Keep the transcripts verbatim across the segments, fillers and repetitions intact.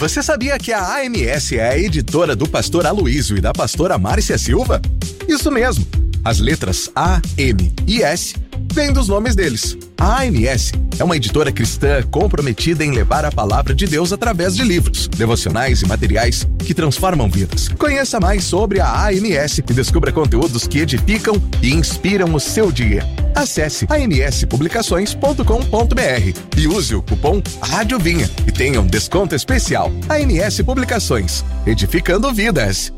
Você sabia que a A M S é a editora do pastor Aloísio e da pastora Márcia Silva? Isso mesmo. As letras A, M e S vêm dos nomes deles. A A M S é uma editora cristã comprometida em levar a palavra de Deus através de livros, devocionais e materiais que transformam vidas. Conheça mais sobre a A M S e descubra conteúdos que edificam e inspiram o seu dia. Acesse a m s publicações ponto com ponto b r e use o cupom Rádio Vinha e tenha um desconto especial. A M S Publicações, edificando vidas.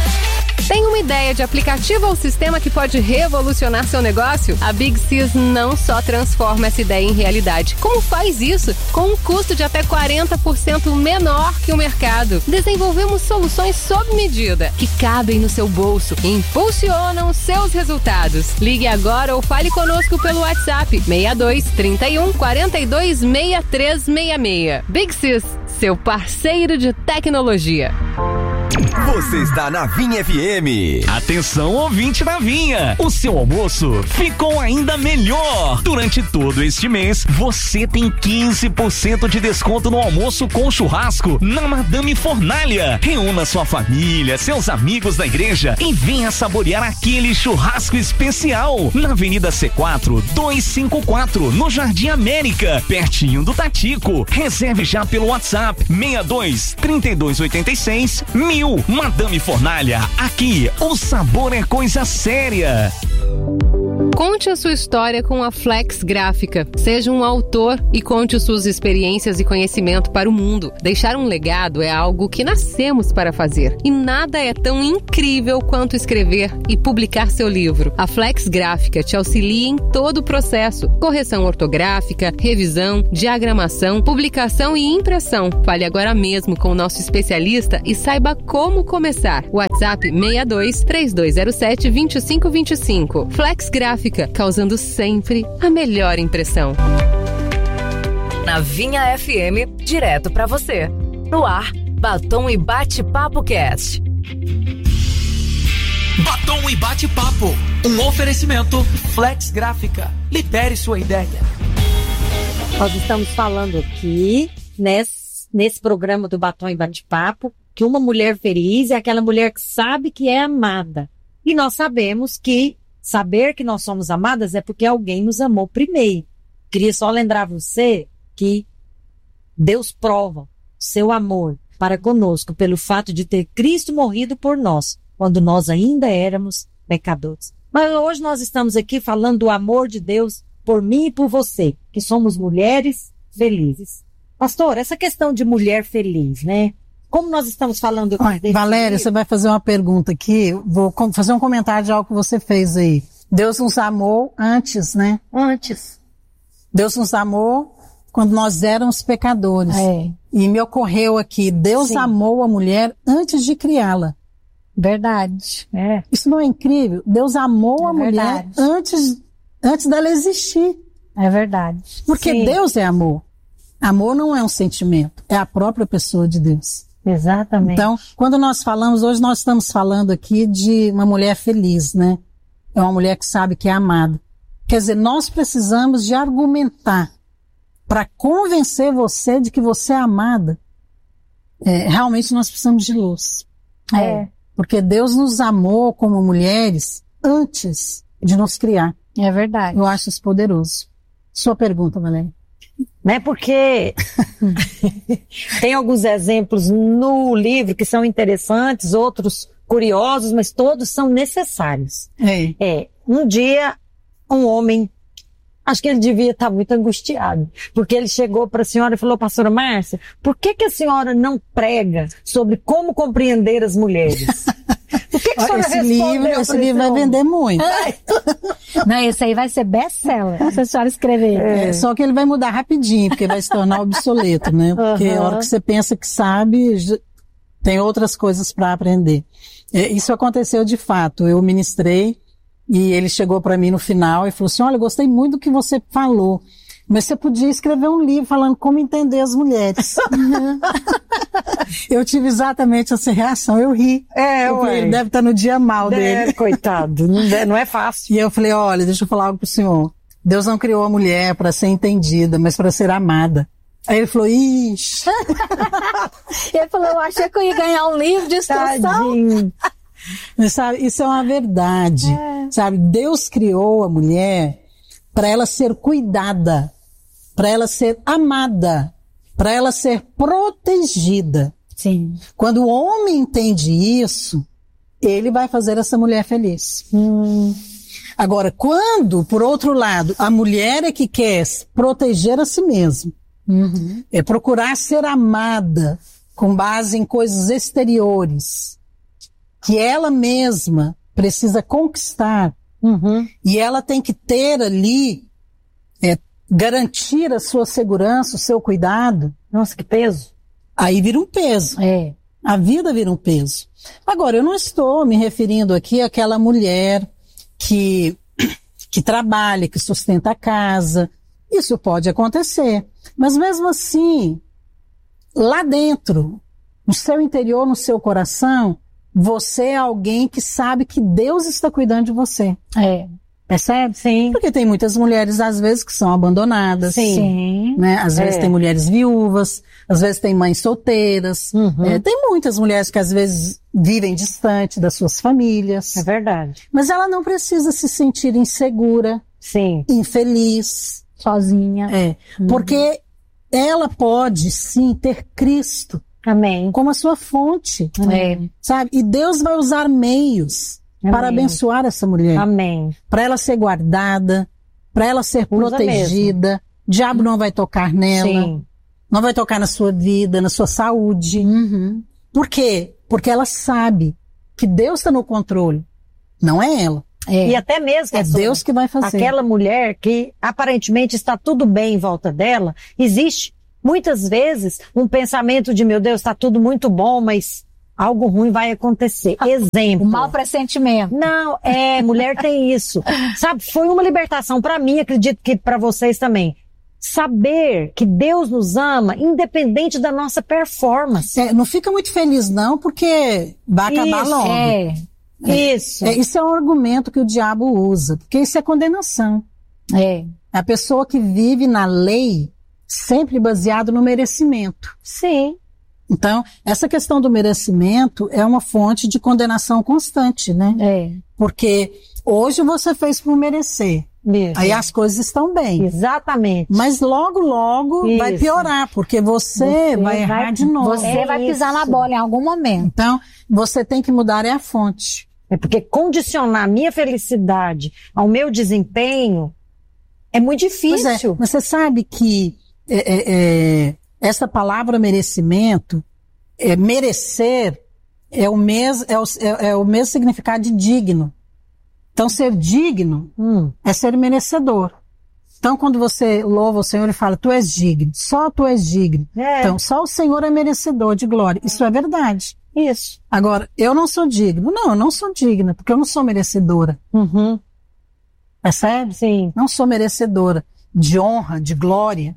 Tem uma ideia de aplicativo ou sistema que pode revolucionar seu negócio? A Big Sys não só transforma essa ideia em realidade, como faz isso com um custo de até quarenta por cento menor que o mercado. Desenvolvemos soluções sob medida, que cabem no seu bolso e impulsionam seus resultados. Ligue agora ou fale conosco pelo WhatsApp seis dois, trinta e um, quarenta e dois, sessenta e três sessenta e seis. Big Sys, seu parceiro de tecnologia. Você está na Vinha F M. Atenção, ouvinte da Vinha. O seu almoço ficou ainda melhor. Durante todo este mês, você tem quinze por cento de desconto no almoço com churrasco na Madame Fornalha. Reúna sua família, seus amigos da igreja e venha saborear aquele churrasco especial. Na Avenida C quatro, duzentos e cinquenta e quatro, no Jardim América, pertinho do Tatico. Reserve já pelo WhatsApp seis dois, trinta e dois, oitenta e seis, mil. Madame Fornalha, aqui o sabor é coisa séria. Conte a sua história com a Flex Gráfica. Seja um autor e conte suas experiências e conhecimento para o mundo. Deixar um legado é algo que nascemos para fazer. E nada é tão incrível quanto escrever e publicar seu livro. A Flex Gráfica te auxilia em todo o processo. Correção ortográfica, revisão, diagramação, publicação e impressão. Fale agora mesmo com o nosso especialista e saiba como começar. WhatsApp seis dois, três dois zero sete, dois cinco dois cinco. Flex Gráfica, causando sempre a melhor impressão. Na Vinha F M, direto pra você. No ar, Batom e Bate-Papo Cast. Batom e Bate-Papo, um oferecimento Flex Gráfica. Libere sua ideia. Nós estamos falando aqui, nesse, nesse programa do Batom e Bate-Papo, que uma mulher feliz é aquela mulher que sabe que é amada. E nós sabemos que saber que nós somos amadas é porque alguém nos amou primeiro. Queria só lembrar você que Deus prova seu amor para conosco pelo fato de ter Cristo morrido por nós, quando nós ainda éramos pecadores. Mas hoje nós estamos aqui falando do amor de Deus por mim e por você, que somos mulheres felizes. Pastor, essa questão de mulher feliz, né? Como nós estamos falando... Olha, Valéria, você vai fazer uma pergunta aqui, vou fazer um comentário de algo que você fez aí. Deus nos amou antes, né? Antes. Deus nos amou quando nós éramos pecadores. É. E me ocorreu aqui, Deus Sim. amou a mulher antes de criá-la. Verdade. É. Isso não é incrível? Deus amou é a mulher verdade. antes, antes dela existir. É verdade. Porque Sim. Deus é amor. Amor não é um sentimento, é a própria pessoa de Deus. Exatamente. Então, quando nós falamos, hoje nós estamos falando aqui de uma mulher feliz, né? É uma mulher que sabe que é amada. Quer dizer, nós precisamos de argumentar para convencer você de que você é amada. É, realmente nós precisamos de luz. É. Porque Deus nos amou como mulheres antes de nos criar. É verdade. Eu acho isso poderoso. Sua pergunta, Valéria. Né, porque tem alguns exemplos no livro que são interessantes, outros curiosos, mas todos são necessários. É. É, um dia, um homem, acho que ele devia estar muito angustiado, porque ele chegou para a senhora e falou: pastora Márcia, por que que a senhora não prega sobre como compreender as mulheres? Por que que a senhora esse livro, esse livro vai vender muito. Não, esse aí vai ser best-seller, se a senhora escrever. É, só que ele vai mudar rapidinho, porque vai se tornar obsoleto, né? Porque uhum. a hora que você pensa que sabe, tem outras coisas para aprender. É, isso aconteceu de fato. Eu ministrei e ele chegou para mim no final e falou assim: olha, eu gostei muito do que você falou, mas você podia escrever um livro falando como entender as mulheres. Eu tive exatamente essa reação, eu ri. É, eu falei, ele deve estar no dia mal dele. É, coitado, não é, não é fácil. E eu falei: olha, deixa eu falar algo pro senhor. Deus não criou a mulher para ser entendida, mas para ser amada. Aí ele falou, ixi. Ele falou, eu achei que eu ia ganhar um livro de instrução. Mas, sabe, isso é uma verdade. É. Sabe, Deus criou a mulher para ela ser cuidada, para ela ser amada, para ela ser protegida. Sim. Quando o homem entende isso, ele vai fazer essa mulher feliz. Hum. Agora, quando, por outro lado, a mulher é que quer proteger a si mesma, uhum. é procurar ser amada com base em coisas exteriores, que ela mesma precisa conquistar, uhum. e ela tem que ter ali, é, garantir a sua segurança, o seu cuidado. Nossa, que peso. Aí vira um peso. É. A vida vira um peso. Agora, eu não estou me referindo aqui àquela mulher que, que trabalha, que sustenta a casa. Isso pode acontecer. Mas mesmo assim, lá dentro, no seu interior, no seu coração, você é alguém que sabe que Deus está cuidando de você. É. Percebe? Sim. Porque tem muitas mulheres, às vezes, que são abandonadas. Sim. Né? Às vezes é. tem mulheres viúvas, às vezes tem mães solteiras. Uhum. É, tem muitas mulheres que, às vezes, vivem distante das suas famílias. É verdade. Mas ela não precisa se sentir insegura, sim. infeliz. Sozinha. É. Uhum. Porque ela pode, sim, ter Cristo. Amém. Como a sua fonte. É. Sabe? E Deus vai usar meios Amém. Para abençoar essa mulher. Amém. Para ela ser guardada, para ela ser Usa protegida. Mesmo. O diabo não vai tocar nela. Sim. Não vai tocar na sua vida, na sua saúde. Uhum. Por quê? Porque ela sabe que Deus está no controle. Não é ela. É. E até mesmo, é Deus que vai fazer. Aquela mulher que aparentemente está tudo bem em volta dela, existe muitas vezes um pensamento de, meu Deus, está tudo muito bom, mas algo ruim vai acontecer. Exemplo. Um mau pressentimento. Não, é, mulher tem isso. Sabe, foi uma libertação para mim, acredito que para vocês também. Saber que Deus nos ama, independente da nossa performance. É, não fica muito feliz não, porque vai acabar isso, logo. É, é. Isso. É, isso é um argumento que o diabo usa, porque isso é condenação. É. A pessoa que vive na lei, sempre baseado no merecimento. Sim. Então, essa questão do merecimento é uma fonte de condenação constante, né? É. Porque hoje você fez por merecer. Isso. Aí as coisas estão bem. Exatamente. Mas logo, logo Isso. vai piorar, porque você, você vai errar vai, de novo. Você é vai isso. pisar na bola em algum momento. Então, você tem que mudar é a fonte. É porque condicionar a minha felicidade ao meu desempenho é muito difícil. Pois é, mas você sabe que é, é, é, essa palavra merecimento, é, merecer, é o, mes, é, o, é, é o mesmo significado de digno. Então, ser digno hum. é ser merecedor. Então, quando você louva o Senhor e fala, tu és digno, só tu és digno. É. Então, só o Senhor é merecedor de glória. Isso é verdade. Isso. Agora, eu não sou digno. Não, eu não sou digna, porque eu não sou merecedora. Uhum. Percebe? Sim. Não sou merecedora de honra, de glória.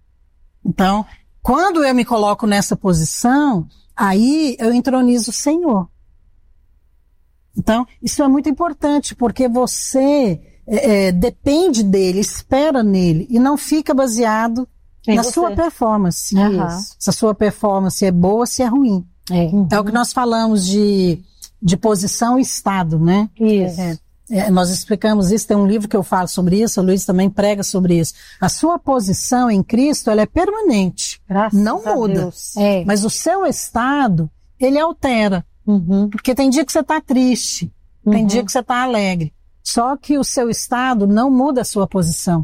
Então, quando eu me coloco nessa posição, aí eu entronizo o Senhor. Então, isso é muito importante, porque você é, é, depende dele, espera nele, e não fica baseado em na você. Sua performance. Uhum. Se a sua performance é boa, se é ruim. É, uhum. É o que nós falamos de, de posição e estado, né? Isso. É, é, nós explicamos isso, tem um livro que eu falo sobre isso, o Luiz também prega sobre isso. A sua posição em Cristo, ela é permanente. Graças não a muda. Deus. É. Mas o seu estado, ele altera. Uhum. Porque tem dia que você está triste, uhum. tem dia que você está alegre. Só que o seu estado não muda a sua posição.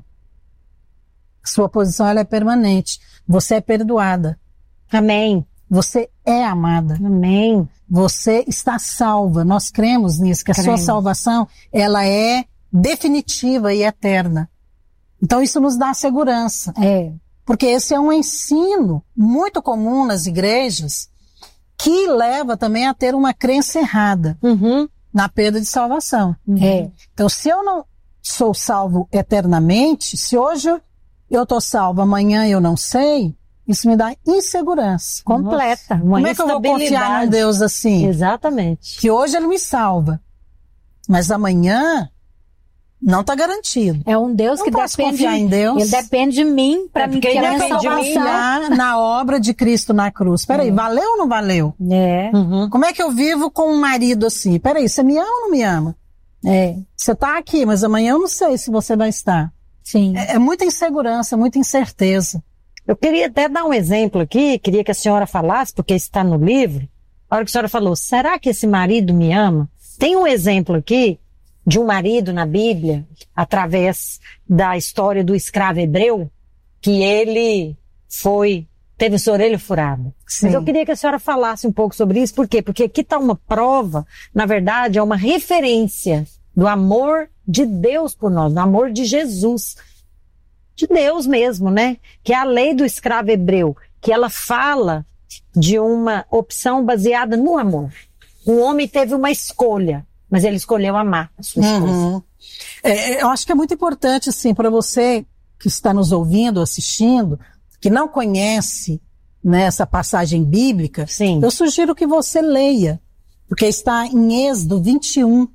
A sua posição, ela é permanente. Você é perdoada. Amém. Você é amada. Amém. Você está salva. Nós cremos nisso, que a cremos. sua salvação, ela é definitiva e eterna. Então isso nos dá segurança. É. Porque esse é um ensino muito comum nas igrejas, que leva também a ter uma crença errada uhum. na perda de salvação. Uhum. É. Então, se eu não sou salvo eternamente, se hoje eu estou salvo, amanhã eu não sei, isso me dá insegurança. Completa. Uma Como é que eu vou confiar num Deus assim? Exatamente. Que hoje ele me salva, mas amanhã Não está garantido. É um Deus não que posso depende confiar em Deus. Ele depende de mim para É me porque ter ele a depende de mim, salvação. Na, na obra de Cristo na cruz. Peraí, Uhum. valeu ou não valeu? É. Como é que eu vivo com um marido assim? Peraí, você me ama ou não me ama? É. Você está aqui, mas amanhã eu não sei se você vai estar. Sim. É, é muita insegurança, muita incerteza. Eu queria até dar um exemplo aqui, queria que a senhora falasse, porque está no livro. A hora que a senhora falou, será que esse marido me ama? Tem um exemplo aqui de um marido na Bíblia, através da história do escravo hebreu, que ele foi, teve sua orelha furada. Sim. Mas eu queria que a senhora falasse um pouco sobre isso, por quê? Porque aqui está uma prova, na verdade, é uma referência do amor de Deus por nós, do amor de Jesus. De Deus mesmo, né? Que é a lei do escravo hebreu, que ela fala de uma opção baseada no amor. O homem teve uma escolha, mas ele escolheu amar a sua esposa. Uhum. É, eu acho que é muito importante, assim, para você que está nos ouvindo, assistindo, que não conhece, né, essa passagem bíblica, Sim. eu sugiro que você leia, porque está em Êxodo vinte e um.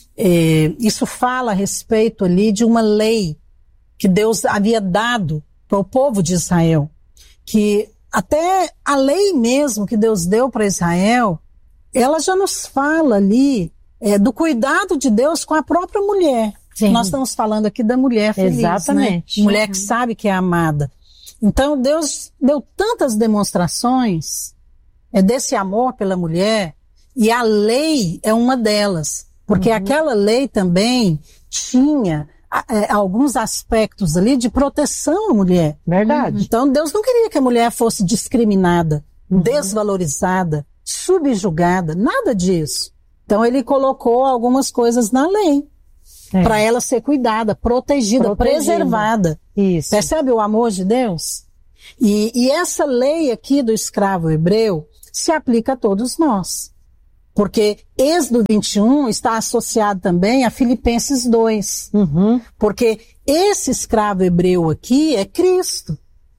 É, isso fala a respeito ali de uma lei que Deus havia dado para o povo de Israel, que até a lei mesmo que Deus deu para Israel, ela já nos fala ali é, do cuidado de Deus com a própria mulher. Sim. Nós estamos falando aqui da mulher feliz, Exatamente. né? Mulher Uhum. que sabe que é amada. Então Deus deu tantas demonstrações é, desse amor pela mulher, e a lei é uma delas, porque uhum. aquela lei também tinha é, alguns aspectos ali de proteção à mulher. Verdade. Então Deus não queria que a mulher fosse discriminada, uhum. desvalorizada, subjugada, nada disso. Então ele colocou algumas coisas na lei, é. para ela ser cuidada, protegida, protegida, preservada. Isso. Percebe o amor de Deus? E, e essa lei aqui do escravo hebreu se aplica a todos nós. Porque Êxodo vinte e um está associado também a Filipenses dois. Uhum. Porque esse escravo hebreu aqui é Cristo.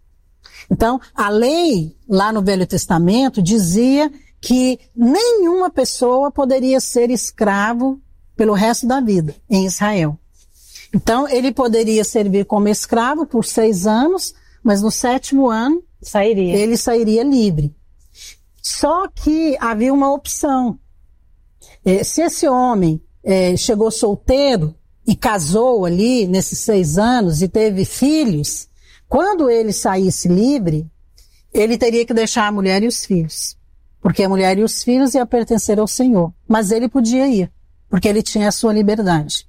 Então, a lei lá no Velho Testamento dizia que nenhuma pessoa poderia ser escravo pelo resto da vida em Israel. Então, ele poderia servir como escravo por seis anos, mas no sétimo ano sairia. ele sairia livre. Só que havia uma opção. É, se esse homem é, chegou solteiro e casou ali nesses seis anos e teve filhos, quando ele saísse livre, ele teria que deixar a mulher e os filhos. Porque a mulher e os filhos iam pertencer ao Senhor. Mas ele podia ir, porque ele tinha a sua liberdade.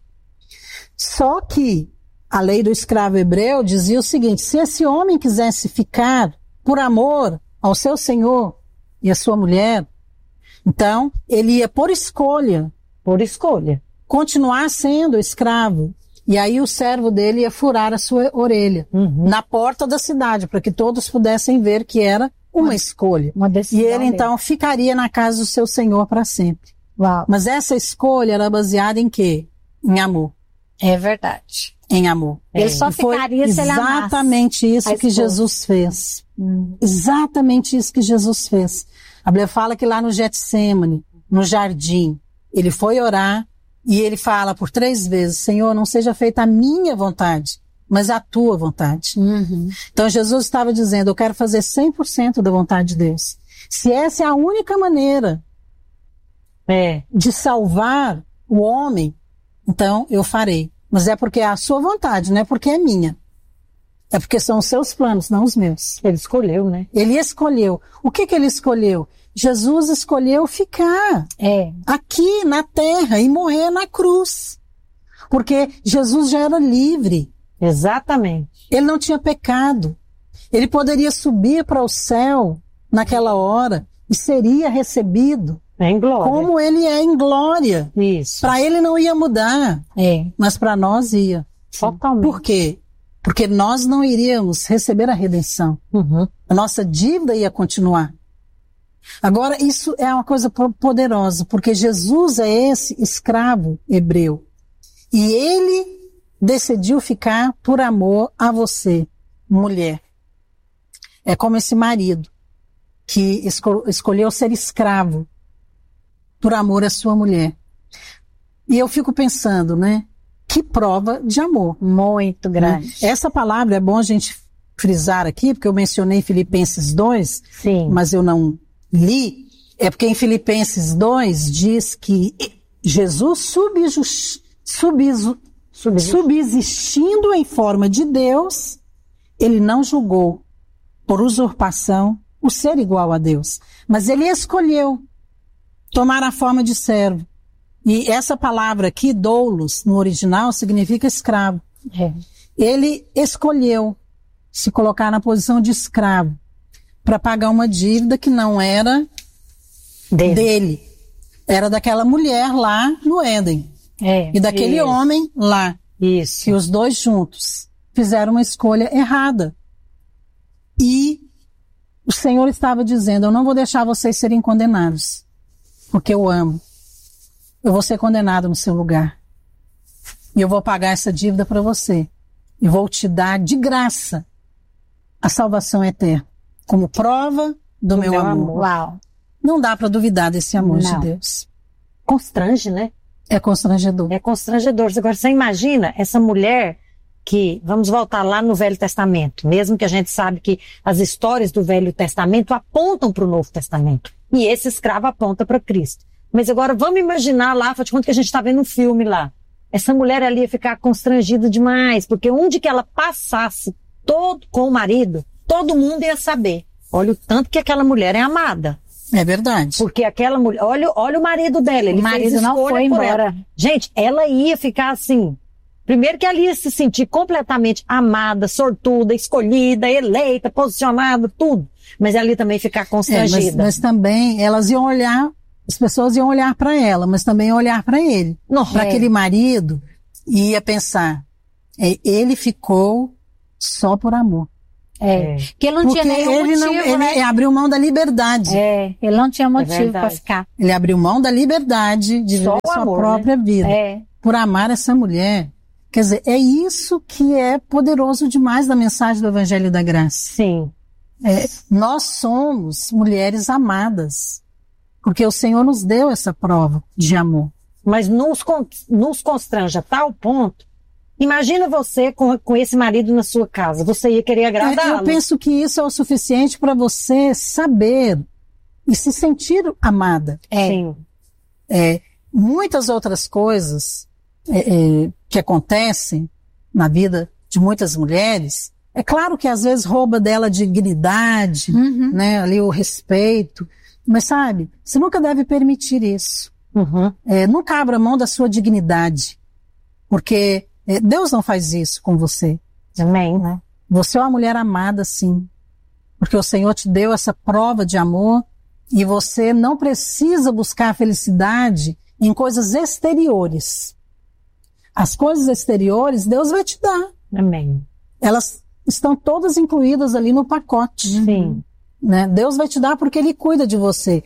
Só que a lei do escravo hebreu dizia o seguinte: se esse homem quisesse ficar por amor ao seu senhor e à sua mulher, então ele ia por escolha, por escolha, continuar sendo escravo. E aí o servo dele ia furar a sua orelha, uhum. na porta da cidade, para que todos pudessem ver que era uma, uma escolha. Uma decisão e ele dele. então ficaria na casa do seu senhor para sempre. Uau. Mas essa escolha era baseada em quê? Em amor. É verdade. Em amor. Ele é. só ficaria se ele amasse. Exatamente isso que Jesus fez. Hum. Exatamente isso que Jesus fez. A Bíblia fala que lá no Getsêmani, no jardim, ele foi orar e ele fala por três vezes: Senhor, não seja feita a minha vontade, mas a tua vontade. Uhum. Então Jesus estava dizendo: eu quero fazer cem por cento da vontade de Deus. Se essa é a única maneira é, de salvar o homem, então eu farei. Mas é porque é a sua vontade, não é porque é minha. É porque são os seus planos, não os meus. Ele escolheu, né? Ele escolheu. O que que ele escolheu? Jesus escolheu ficar é. aqui na terra e morrer na cruz. Porque Jesus já era livre. Exatamente. Ele não tinha pecado. Ele poderia subir para o céu naquela hora e seria recebido em glória. Como ele é em glória. Isso. Para ele não ia mudar, é. mas para nós ia. Totalmente. Por quê? Porque nós não iríamos receber a redenção. Uhum. A nossa dívida ia continuar. Agora, isso é uma coisa poderosa, porque Jesus é esse escravo hebreu. E ele decidiu ficar por amor a você, mulher. É como esse marido que escol- escolheu ser escravo por amor à sua mulher. E eu fico pensando, né? que prova de amor. Muito grande. Essa palavra é bom a gente frisar aqui, porque eu mencionei Filipenses dois, Sim. mas eu não li. É porque em Filipenses dois diz que Jesus subjus, subis, subsistindo em forma de Deus, ele não julgou por usurpação o ser igual a Deus, mas ele escolheu tomar a forma de servo. E essa palavra aqui, doulos, no original, significa escravo. É. Ele escolheu se colocar na posição de escravo para pagar uma dívida que não era dele. dele. Era daquela mulher lá no Éden. É, e daquele isso. homem lá. Isso. Que os dois juntos fizeram uma escolha errada. E o Senhor estava dizendo, eu não vou deixar vocês serem condenados, porque eu amo. Eu vou ser condenado no seu lugar. E eu vou pagar essa dívida para você. E vou te dar de graça a salvação eterna, como prova do, do meu, meu amor. amor. Uau. Não dá para duvidar desse amor Não. de Deus. Constrange, né? É constrangedor. É constrangedor. Agora, você imagina essa mulher que, vamos voltar lá no Velho Testamento, mesmo que a gente sabe que as histórias do Velho Testamento apontam para o Novo Testamento. E esse escravo aponta para Cristo. Mas agora, vamos imaginar lá, faz de conta que a gente está vendo um filme lá. Essa mulher ali ia ficar constrangida demais, porque onde que ela passasse todo com o marido, todo mundo ia saber. Olha o tanto que aquela mulher é amada. É verdade. Porque aquela mulher, olha, olha o marido dela, ele o marido fez não foi por embora. Ela. Gente, ela ia ficar assim, primeiro que ela ia se sentir completamente amada, sortuda, escolhida, eleita, posicionada, tudo. Mas ela ia também ficar constrangida. É, mas, mas também elas iam olhar, as pessoas iam olhar para ela, mas também iam olhar para ele. Para é. aquele marido, e ia pensar, é, ele ficou só por amor. É. Que ele não Porque tinha nenhum ele motivo, não, ele né? abriu mão da liberdade. É, ele não tinha motivo É para ficar. Ele abriu mão da liberdade de Só viver o sua amor, própria né? vida. É. Por amar essa mulher. Quer dizer, é isso que é poderoso demais da mensagem do Evangelho da Graça. Sim. É, nós somos mulheres amadas. Porque o Senhor nos deu essa prova de amor. Mas nos, con- nos constrange a tal ponto. Imagina você com, com esse marido na sua casa. Você ia querer agradá-lo. Eu penso que isso é o suficiente para você saber e se sentir amada. É. Sim. É, muitas outras coisas é, é, que acontecem na vida de muitas mulheres, é claro que às vezes rouba dela a dignidade, Uhum. né, ali o respeito, mas sabe, você nunca deve permitir isso. Uhum. É, nunca abra mão da sua dignidade, porque é, Deus não faz isso com você. Amém, né? Você é uma mulher amada, sim, porque o Senhor te deu essa prova de amor e você não precisa buscar a felicidade em coisas exteriores. As coisas exteriores, Deus vai te dar. Amém. Elas estão todas incluídas ali no pacote. Sim. Né? Deus vai te dar porque Ele cuida de você.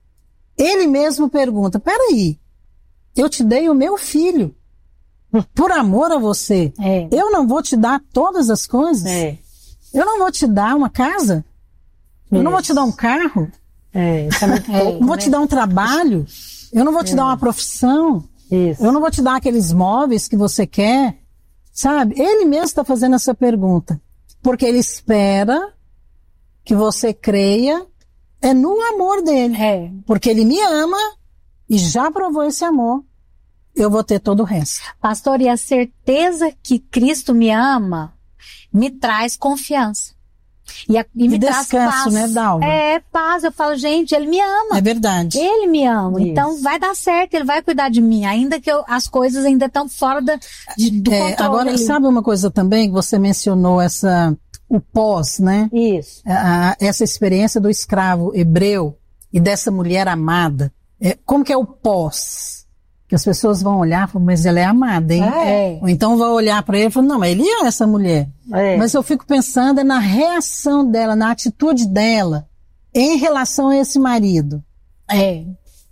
Ele mesmo pergunta, peraí, eu te dei o meu filho por amor a você. É. Eu não vou te dar todas as coisas? É. Eu não vou te dar uma casa? Eu não vou te dar um carro? É. Isso é muito É. pouco, Não vou né? te dar um trabalho? Eu não vou te dar uma profissão? Isso. Eu não vou te dar aqueles móveis que você quer? Sabe? Ele mesmo está fazendo essa pergunta. Porque ele espera que você creia é no amor dele. É. Porque ele me ama e já provou esse amor. Eu vou ter todo o resto. Pastor, e a certeza que Cristo me ama me traz confiança. E, a, e me E traz descanso, paz. né, Dalva? É, paz. Eu falo, gente, ele me ama. É verdade. Ele me ama. Isso. Então vai dar certo, ele vai cuidar de mim. Ainda que eu, as coisas ainda estão fora da, de, do É, controle. agora, ali. sabe uma coisa também que você mencionou, essa, o pós, né? Isso. A- a- essa experiência do escravo hebreu e dessa mulher amada. É, como que é o pós? Que as pessoas vão olhar e falar, mas ela é amada, hein? É. Ou então vão olhar para ele e falar, não, mas ele é essa mulher. É. Mas eu fico pensando é na reação dela, na atitude dela em relação a esse marido. É.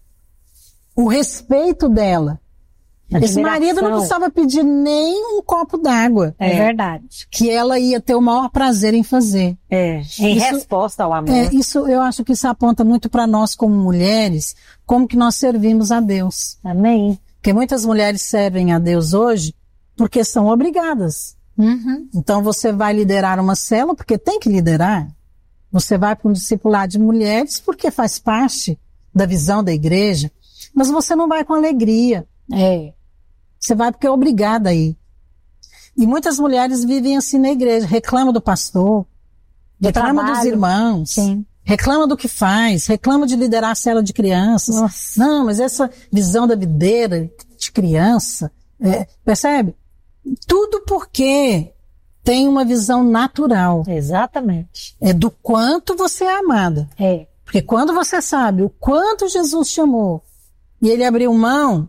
O respeito dela. Esse Admiração. marido não precisava pedir nem um copo d'água. É, verdade. Que ela ia ter o maior prazer em fazer. É. Em Isso- resposta ao amor. É, isso, eu acho que isso aponta muito para nós como mulheres, como que nós servimos a Deus. Amém. Porque muitas mulheres servem a Deus hoje porque são obrigadas. Uhum. Então você vai liderar uma célula porque tem que liderar. Você vai para um discipulado de mulheres porque faz parte da visão da igreja, mas você não vai com alegria. É. Você vai porque é obrigada a ir. E muitas mulheres vivem assim na igreja, reclamam do pastor, Do reclamam trabalho. dos irmãos, Sim. reclamam do que faz, reclamam de liderar a célula de crianças. Nossa. Não, mas essa visão da videira de criança, é, percebe? Tudo porque tem uma visão natural. Exatamente. É do quanto você é amada. É. Porque quando você sabe o quanto Jesus te amou, e ele abriu mão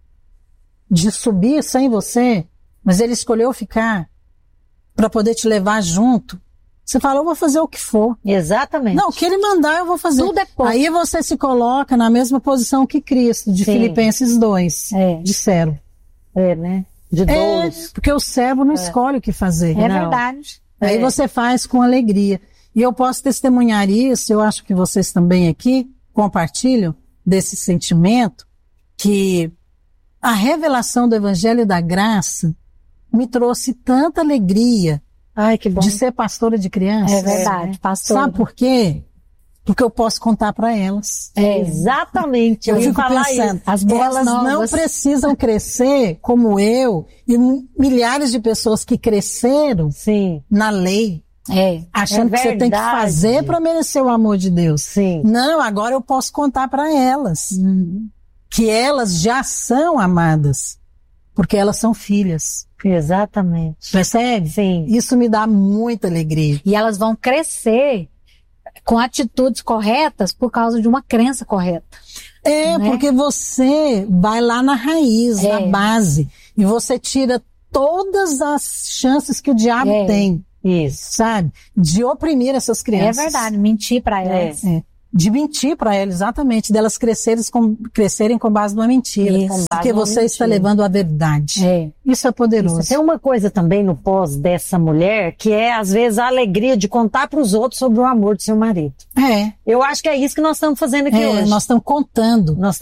de subir sem você, mas ele escolheu ficar para poder te levar junto, você fala, eu vou fazer o que for. Exatamente. Não, o que ele mandar eu vou fazer. Tudo é pouco. Aí você se coloca na mesma posição que Cristo, de Sim. Filipenses dois, É. de servo. É, né? De É, doulos. porque o servo não escolhe o que fazer. É Não. verdade. Aí É. você faz com alegria. E eu posso testemunhar isso, eu acho que vocês também aqui compartilham desse sentimento, que a revelação do Evangelho da Graça me trouxe tanta alegria Ai, que bom. de ser pastora de crianças. É verdade, pastor. Sabe por quê? Porque eu posso contar para elas. É, exatamente. Eu, Eu ia fico falar pensando, isso. As boas elas não novas. precisam crescer como eu e milhares de pessoas que cresceram Sim. na lei, É. achando É que você tem que verdade. fazer para merecer o amor de Deus. Sim. Não, agora eu posso contar para elas Uhum. que elas já são amadas, porque elas são filhas. Exatamente. Percebe? Sim. Isso me dá muita alegria. E elas vão crescer com atitudes corretas por causa de uma crença correta. É, Né? porque você vai lá na raiz, É. na base, e você tira todas as chances que o diabo É. tem, Isso. sabe? De oprimir essas É crianças. verdade, mentir para elas. É. De mentir para elas, exatamente, delas crescerem com, crescerem com base numa mentira. Isso. Porque numa você está mentira. levando a verdade. É. Isso é poderoso. Tem uma coisa também no pós dessa mulher, que é, às vezes, a alegria de contar para os outros sobre o amor do seu marido. É, Eu acho que é isso que nós estamos fazendo aqui é hoje. nós estamos contando. Nós